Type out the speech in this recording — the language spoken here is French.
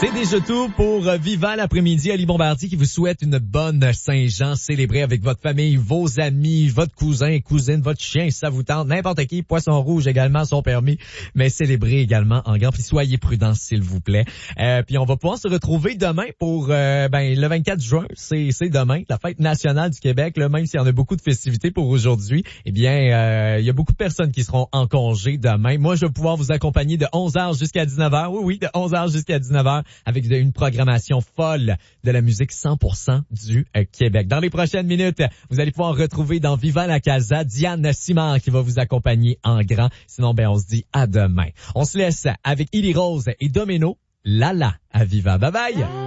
C'est déjà tout pour Vivant l'après-midi. Ali Bombardier qui vous souhaite une bonne Saint-Jean. Célébrez avec votre famille, vos amis, votre cousin, cousine, votre chien, si ça vous tente. N'importe qui, poisson rouge également sont permis. Mais célébrez également en grand. Puis soyez prudents, s'il vous plaît. Puis on va pouvoir se retrouver demain pour le 24 juin. C'est demain, la fête nationale du Québec. Là, même s'il y en a beaucoup de festivités pour aujourd'hui, eh bien, il y a beaucoup de personnes qui seront en congé demain. Moi, je vais pouvoir vous accompagner de 11h jusqu'à 19h. Oui, de 11h jusqu'à 19h. Avec une programmation folle de la musique 100% du Québec. Dans les prochaines minutes, vous allez pouvoir retrouver dans Vivant la Casa Diane Simard qui va vous accompagner en grand. Sinon, on se dit à demain. On se laisse avec Illy Rose et Domino, Lala à Vivant. Bye bye!